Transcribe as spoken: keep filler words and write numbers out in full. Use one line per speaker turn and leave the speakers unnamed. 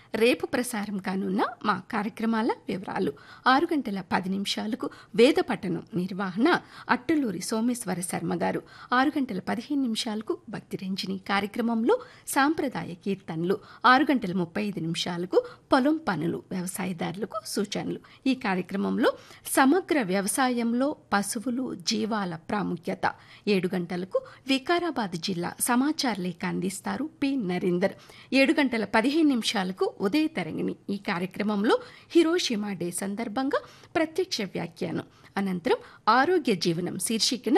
రేపు ప్రసారం కానున్న మా కార్యక్రమాల వివరాలు. ఆరు గంటల పది నిమిషాలకు వేద పఠనం నిర్వహణ అట్టలూరి సోమేశ్వర శర్మ గారు. ఆరు గంటల పదిహేను నిమిషాలకు భక్తిరంజని కార్యక్రమంలో సాంప్రదాయ కీర్తనలు. ఆరు గంటల ముప్పై ఐదు నిమిషాలకు పొలం పనులు వ్యవసాయదారులకు సూచనలు. ఈ కార్యక్రమంలో సమగ్ర వ్యవసాయంలో పశువులు జీవాల ప్రాముఖ్యత. ఏడు గంటలకు వికారాబాద్ జిల్లా సమాచార లేఖ అందిస్తారు పి నరేందర్. ఏడు గంటల పదిహేను నిమిషాలకు ఉదయ తరంగిణి. ఈ కార్యక్రమంలో హిరోషిమా డే సందర్భంగా ప్రత్యక్ష వ్యాఖ్యానం. అనంతరం ఆరోగ్య జీవనం శీర్షికన